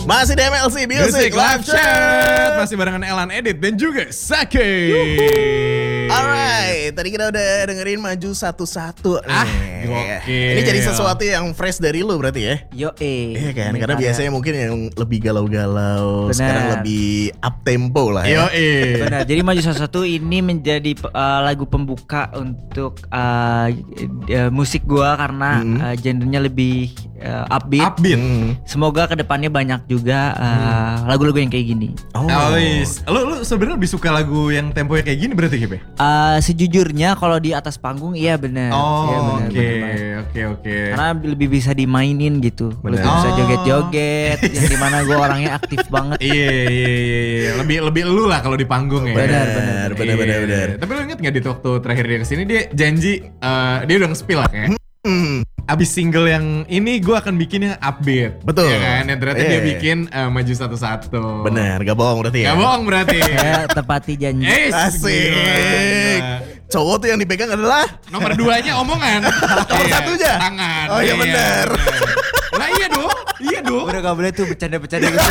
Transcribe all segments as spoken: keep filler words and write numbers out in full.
Masih di M L C Music, Music Live Live Chat. Masih barengan Elan Edit dan juga Sake. Alright, tadi kita udah dengerin Maju Satu-Satu. Ah, nih. gokil. Ini jadi sesuatu yang fresh dari lu berarti ya? Yo eh. Iya kan, karena biasanya mungkin yang lebih galau-galau, Benar. sekarang lebih up tempo lah ya. Yo eh. Benar. Jadi Maju Satu-Satu ini menjadi uh, lagu pembuka untuk uh, uh, musik gua karena Hmm. uh, genrenya lebih uh, upbeat. Upbeat. Hmm. Semoga kedepannya banyak juga uh, lagu-lagu yang kayak gini. Oh, Oh, yes. Lu lu sebenarnya lebih suka lagu yang temponya kayak gini berarti Kip ya? Uh, sejujurnya kalau di atas panggung iya benar. Iya, Oh, benar, oke, benar banget. oke, oke. Karena lebih bisa dimainin gitu. Benar. Lebih bisa Oh. joget-joget yang dimana gue orangnya aktif banget. Iya, iya, iya, iya. Lebih lebih lu lah kalau di panggung ya. Benar, benar, benar, benar, Iya. benar. Tapi lu inget gak di waktu terakhir dia kesini dia janji eh, dia udah nge-spill lah kayak. Hmm. Abis single yang ini gue akan bikin yang upbeat. Betul. Ya kan? Dan ternyata Iya. dia bikin eh, Maju Satu-Satu. Benar, gak bohong berarti ya? Gak bohong berarti. Saya tepati janji. Eh, Asik. gila. Cowok tuh yang dipegang adalah Nomor duanya omongan. Nomor Iya, satunya? tangan. Oh, iya, bener. Nah iya dong. Iya dong. Udah gak boleh tuh bercanda-bercanda gitu.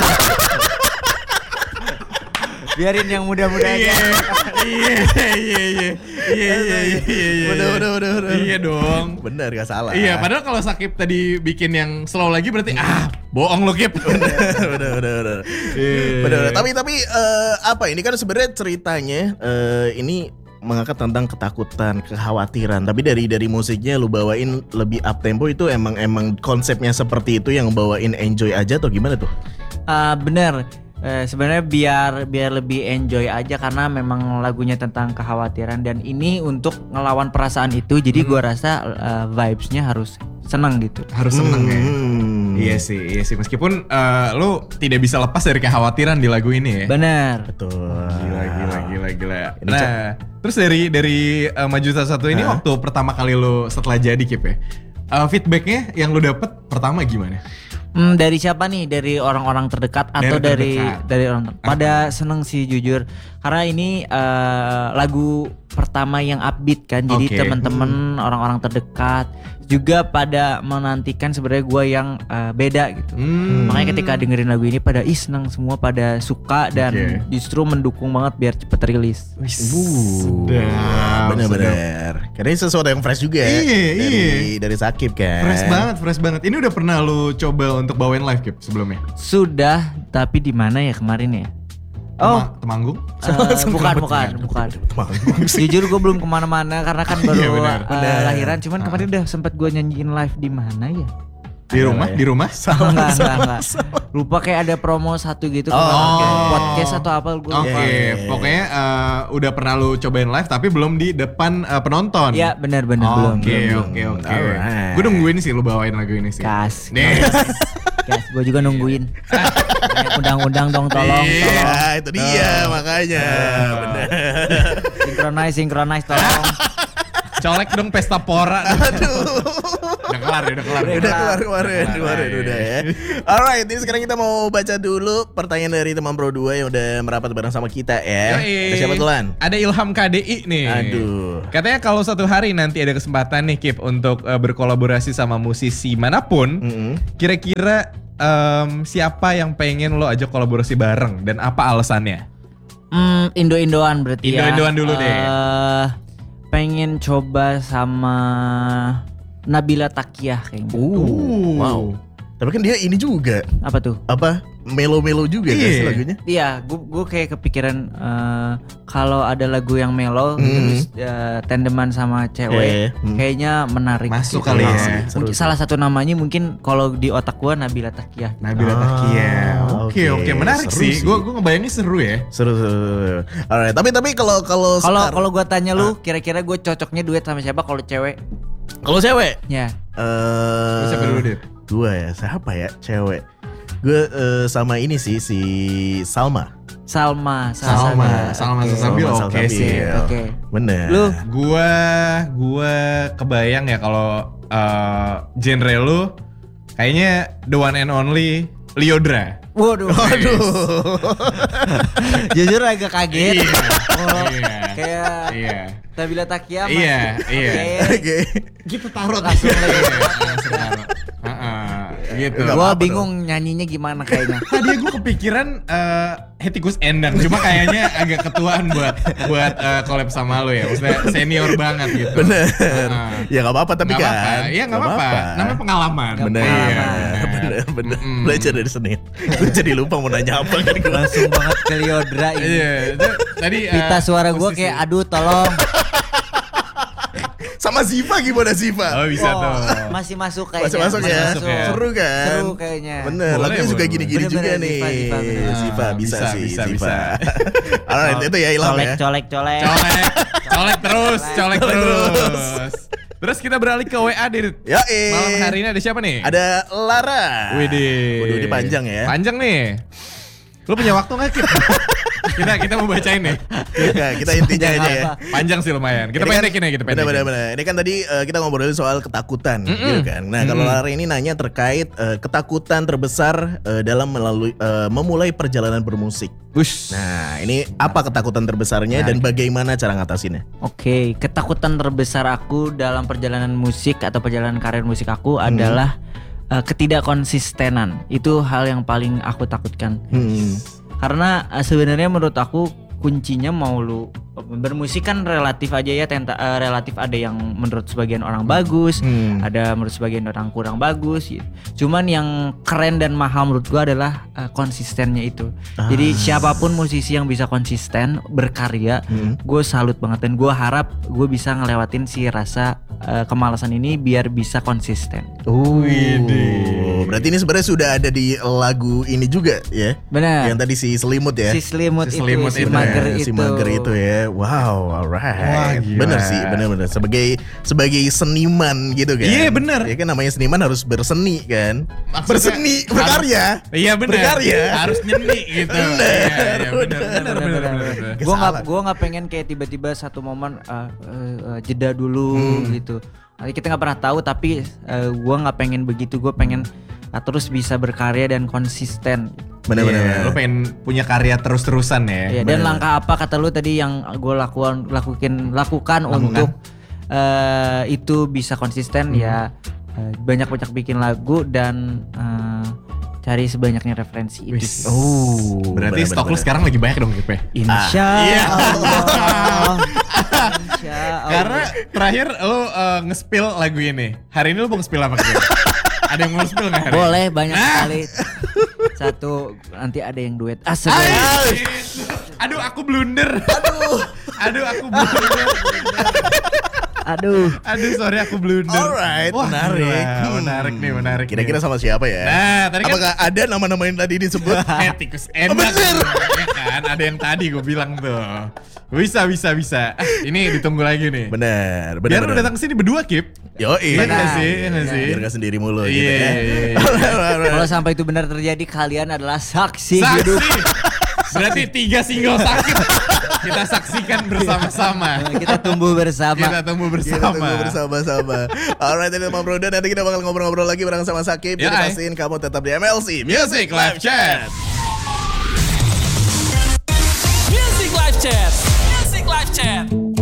Biarin yang muda-muda Iya, aja. iya, iya, iya, iya, iya, iya, iya. Bener, bener, bener, bener. Iya dong. benar, gak salah. Iya, padahal kalau Sakip tadi bikin yang slow lagi berarti ah bohong lo Kip. bener, bener, bener, bener. Iya. Bener, bener. Tapi tapi eh, apa ini kan sebenarnya ceritanya eh, ini mengangkat tentang ketakutan, kekhawatiran. Tapi dari dari musiknya lu bawain lebih up tempo itu emang emang konsepnya seperti itu yang bawain enjoy aja atau gimana tuh? Ah, bener. Eh, sebenarnya biar biar lebih enjoy aja karena memang lagunya tentang kekhawatiran dan ini untuk ngelawan perasaan itu. Jadi gua rasa eh, vibes-nya harus senang gitu. Harus seneng ya. Hmm. Iya sih, iya sih. Meskipun eh, lu tidak bisa lepas dari kekhawatiran di lagu ini ya. Bener. Betul. Gila, gila, gila, gila. Ini Nah, terus dari dari eh, Maju Satu-Satu ini Hah? waktu pertama kali lu setelah jadi Kip ya, eh, feedbacknya yang lu dapet pertama gimana? Hmm, dari siapa nih? Dari orang-orang terdekat atau Dari dari terdekat. dari orang ter- pada seneng sih jujur karena ini eh, lagu pertama yang upbeat kan. Jadi Oke. teman-teman orang-orang terdekat juga pada menantikan sebenarnya gue yang eh, beda gitu. Hmm. Makanya ketika dengerin lagu ini pada ih seneng semua pada suka dan Oke. justru mendukung banget biar cepet rilis. Wih, Uh, sedap, bener-bener. Karena ini sesuatu yang fresh juga ya. Iya, dari, iya. dari Sakip kan. Fresh banget, fresh banget. Ini udah pernah lu coba untuk bawain live Kip sebelumnya? Sudah, tapi di mana ya kemarin ya? Oh, Tema- Temanggung? eh, bukan, bukan, bukan. Jujur gue belum kemana-mana karena kan baru Iya, benar, eh, benar. lahiran. Cuman kemarin udah sempet gue nyanyiin live di mana ya? Di Ada rumah, lah ya. di rumah? Oh, enggak, enggak, enggak. Lupa kayak ada promo satu gitu Oh. kemarin, kayak podcast atau apa gue Oke, lupa. Iya. pokoknya eh, udah pernah lu cobain live tapi belum di depan eh, penonton. Iya, benar-benar belum. Oke, belum, oke, oke. Alright. Gue nungguin sih lu bawain lagu ini sih. Kas. Nih. Guys, gue juga nungguin. Undang-undang dong, tolong, Iya, tolong. itu dia makanya. Bener. Synchronize, synchronize, tolong. Colek dong pesta pora. Aduh. Udah kelar, udah kelar. Udah keluar kemarin, kemarin udah ya. Alright, ini sekarang kita mau baca dulu pertanyaan dari teman Pro dua yang udah merapat bareng sama kita ya. Yoi. Ada siapa duluan? Ada Ilham K D I nih. Aduh. Katanya kalau suatu hari nanti ada kesempatan nih Kip untuk eh, berkolaborasi sama musisi manapun, Mm-mm. kira-kira em, siapa yang pengen lo ajak kolaborasi bareng dan apa alasannya? Hmm, Indo-Indoan berarti ya. Indo-Indoan dulu deh. Eh, pengen coba sama Nabila Takiah kayaknya. Uh, wow. Tapi kan dia ini juga Apa tuh? apa melo-melo juga kan Iya. sih lagunya? Iya, gue kayak kepikiran eh, kalau ada lagu yang mellow Hmm. terus eh, tandeman sama cewek, Eh, hmm. kayaknya menarik. Masuk gitu. kali ya. Mungkin Seru sih. salah satu namanya mungkin kalau di otak gue Nabila Takiah. Nabila Ah, Takiah. Oke, oke. oke, menarik Seru sih. sih. Gue gue ngebayangin seru ya. Seru, seru, seru. Alright, tapi tapi kalau kalau Kalau sekarang- kalau gue tanya lu, kira-kira gue cocoknya duet sama siapa kalau cewek? kalau cewek Ya. eh Lu siapa dulu, Dit? Gua ya, siapa ya cewek? Gue eh, sama ini sih si Salma. Salma, Salma, Salma. Salma Oke. Salsabil Salma oke sih. Salsabil. Oke. Bener. Lu? Gua gua kebayang ya kalau eh, genre lu kayaknya the one and only Liodra. Waduh. Aduh. Jujur agak kaget. Iya. Oh, Iya. kayak Iya. Nabila Takiah. Iya, iya. Oke. Oke. Kita taruh Langsung Iya, lagi. langsung taruh. Heeh. Gitu. Nggak Gua apa-apa bingung nyanyinya gimana kayaknya. Tadi gue kepikiran uh, Hetikus Endang, cuma kayaknya agak ketuaan buat buat uh, collab sama lo ya, maksudnya senior banget gitu. Bener. Uh-uh. Ya nggak apa-apa tapi Nggak kan. apa-apa. Iya nggak apa-apa. Namanya pengalaman. Bener. Pengalaman. Iya, bener, bener. Mm-mm. Belajar dari Senin. Gue jadi lupa mau nanya apa kan gue. Langsung banget ke Liodra ini. Iya, itu tadi uh, Pita suara gue posisi- kayak aduh tolong. Sama Ziva gimana Ziva? Oh bisa Oh, tuh. masih masuk kayaknya. Masih masuk ya? masuk ya. Seru kan? Seru kayaknya. Bener, Boleh, lagunya juga boleh, gini-gini boleh. juga Bener-bener nih. Ziva, Ziva, bener. Ah, Ziva Ah, bisa, bisa, sih, bisa, Ziva. bisa. Alright, itu ya hilang Colek, ya. colek, colek. Colek, colek terus, colek Colek terus. terus. Terus kita beralih ke W A Dit. Ya eh. Malam hari ini ada siapa nih? Ada Lara. Widih. Waduh, ini panjang ya. Panjang nih. Lu punya waktu nggak Kit? kita kita mau bacain nih. Nah, kita intinya aja ya. apa? Panjang sih lumayan. Kita Ini kan- pendekin ya, kita pendekin. Bener, bener, bener. Ini kan tadi uh, kita ngobrolin soal ketakutan gitu kan. Nah, kalau Lara ini nanya terkait uh, ketakutan terbesar uh, dalam melalui uh, memulai perjalanan bermusik. Bush. Nah, ini apa ketakutan terbesarnya dan bagaimana cara ngatasinnya? Oke, ketakutan terbesar aku dalam perjalanan musik atau perjalanan karir musik aku adalah uh, ketidakkonsistenan. Itu hal yang paling aku takutkan. Hmm. Karena uh, sebenarnya menurut aku kuncinya mau lu bermusik kan relatif aja ya, tenta, uh, relatif ada yang menurut sebagian orang bagus, Hmm. ada menurut sebagian orang kurang bagus gitu. Cuman yang keren dan mahal menurut gua adalah uh, konsistennya itu. Jadi siapapun musisi yang bisa konsisten berkarya, Hmm. gue salut banget dan gue harap gue bisa ngelewatin si rasa uh, kemalasan ini biar bisa konsisten. Oh, Widih. berarti ini sebenarnya sudah ada di lagu ini juga ya? Benar. Yang tadi si selimut ya? Si selimut Si itu, selimut si itu mager Ya, itu. si mager itu ya. Wow, alright. Wah, gila. Bener sih, bener-bener. Sebagai sebagai seniman gitu kan. Iya, bener. Ya kan namanya seniman harus berseni kan. Maksudnya berseni, harus- berkarya. Iya benar. Berkarya. Harus nyeni gitu. Bener, Iya, iya, benar, bener. benar, benar, benar, benar. Gue nggak Kesalahan. gue nggak pengen kayak tiba-tiba satu momen uh, uh, uh, jeda dulu Hmm. gitu. Nanti kita nggak pernah tahu tapi uh, gue nggak pengen begitu. Gue pengen uh, terus bisa berkarya dan konsisten. Bener-bener. Iya, lu pengen punya karya terus-terusan ya. Ya, dan langkah apa kata lu tadi yang gue lakukan lakukan lakukan untuk uh, itu bisa konsisten ya uh, banyak-banyak bikin lagu dan uh, cari sebanyaknya referensi itu. Wis. Oh, Berarti bener, stok lu bener, sekarang lagi banyak dong, Kipe. Insya iya. Allah. Insya Allah. Karena terakhir lu uh, nge-spill lagu ini. Hari ini lu mau nge-spill apa gitu? Ada yang mau nge-spill nggak hari ini? Boleh banyak Nah. sekali. Satu nanti ada yang duet. Ah, Ay, sebenarnya. Aduh, aku blunder. Aduh, aduh aku blunder. Aduh. Aduh, sorry aku blunder. Alright, Wah, menarik. gila, Hmm. menarik nih, menarik. Kira-kira nih. sama siapa ya? Nah, tadi kan Apakah ada nama-nama yang tadi disebut? eh, tikus enak. bener. Ya kan, ada yang tadi gue bilang tuh. Bisa, bisa, bisa. Ah, ini ditunggu lagi nih. Bener, bener. Biar lu bener. datang ke sini berdua, Kip. Yo, Iya nggak Benar, sih? Iya nggak benar. sih? Biar gak sendiri mulu gitu Iya, ya. iya, iya. Kalau sampai itu benar terjadi, kalian adalah saksi, Saksi. hidup. Berarti tiga single sakit. Kita saksikan bersama-sama. Kita tumbuh bersama. Kita tumbuh Kita bersama. tunggu bersama-sama. Alright, ini Mam Bro, dan nanti kita bakal ngobrol-ngobrol lagi bareng sama Sakib. Ya, Jadi ay. pastiin kamu tetap di M L C Music Live Chat. Music Live Chat. Music Live Chat.